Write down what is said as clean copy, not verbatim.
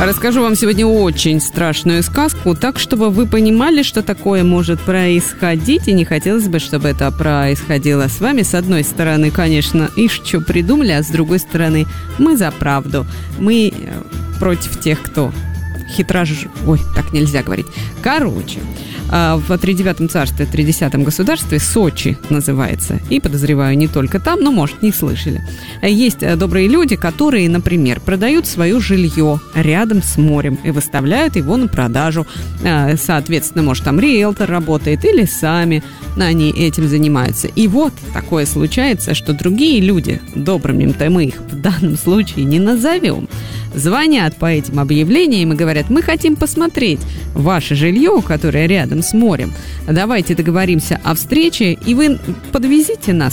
Расскажу вам сегодня очень страшную сказку, так, чтобы вы понимали, что такое может происходить, и не хотелось бы, чтобы это происходило с вами. С одной стороны, конечно, ишь, что придумали, а с другой стороны, мы за правду. Мы против тех, кто Ой, так нельзя говорить. Короче, в Тридевятом царстве, Тридесятом государстве, Сочи называется, и, подозреваю, не только там, но, может, не слышали. Есть добрые люди, которые, например, продают свое жилье рядом с морем и выставляют его на продажу. Соответственно, может, там риэлтор работает или сами они этим занимаются. И вот такое случается, что другие люди, добрыми-то мы их в данном случае не назовем, звонят по этим объявлениям и говорят: мы хотим посмотреть ваше жилье, которое рядом с морем. Давайте договоримся о встрече, и вы подвезите нас